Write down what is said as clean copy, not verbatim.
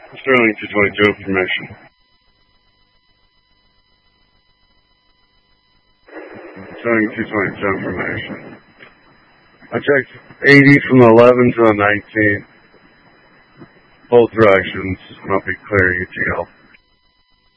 Sterling 222 information. Sterling 222 information. I checked 80 from the 11 to the 19. Both directions. Might be clear UTL.